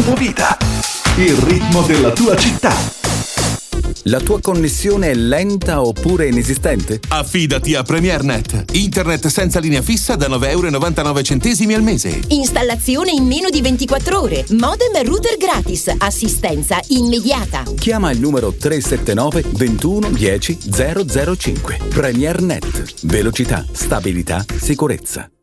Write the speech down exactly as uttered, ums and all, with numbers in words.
Movida. Il ritmo della tua città. La tua connessione è lenta oppure inesistente? Affidati a PremierNet. Internet senza linea fissa da nove virgola novantanove euro al mese. Installazione in meno di ventiquattro ore. Modem e router gratis. Assistenza immediata. Chiama il numero tre sette nove ventuno dieci zero zero cinque. PremierNet. Velocità, stabilità, sicurezza.